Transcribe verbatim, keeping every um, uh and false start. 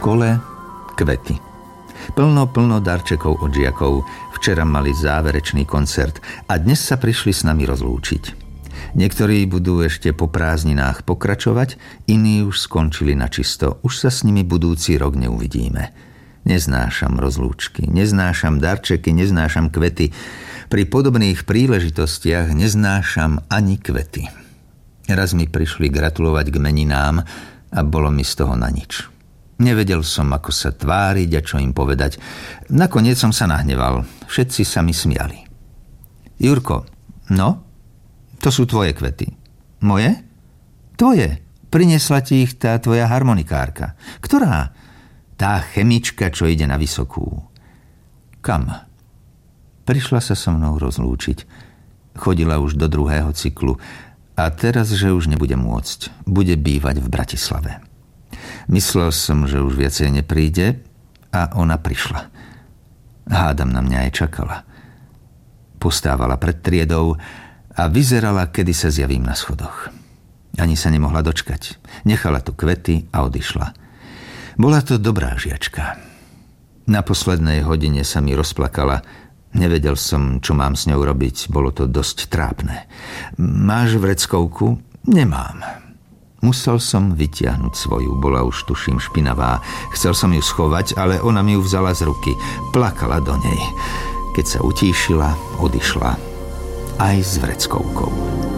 škole kvety. Plno, plno darčekov od žiakov. Včera mali záverečný koncert a dnes sa prišli s nami rozlúčiť. Niektorí budú ešte po prázdninách pokračovať, iní už skončili načisto. Už sa s nimi budúci rok neuvidíme. Neznášam rozlúčky, neznášam darčeky, neznášam kvety. Pri podobných príležitostiach neznášam ani kvety. Raz mi prišli gratulovať k meninám a bolo mi z toho na nič. Nevedel som, ako sa tváriť a čo im povedať. Nakoniec som sa nahneval. Všetci sa mi smiali. Jurko, no? To sú tvoje kvety. Moje? Tvoje. Priniesla ti ich tá tvoja harmonikárka. Ktorá? Tá chemička, čo ide na vysokú. Kam? Prišla sa so mnou rozlúčiť. Chodila už do druhého cyklu a teraz, že už nebude môcť. Bude bývať v Bratislave. Myslel som, že už viacej nepríde a ona prišla. Hádam, na mňa aj čakala. Postávala pred triedou a vyzerala, kedy sa zjavím na schodoch. Ani sa nemohla dočkať. Nechala tu kvety a odišla. Bola to dobrá žiačka. Na poslednej hodine sa mi rozplakala. Nevedel som, čo mám s ňou robiť. Bolo to dosť trápne. Máš vreckovku? Nemám. Musel som vytiahnuť svoju, bola už tuším špinavá. Chcel som ju schovať, ale ona mi ju vzala z ruky. Plakala do nej. Keď sa utíšila, odišla. Aj s vreckovkou.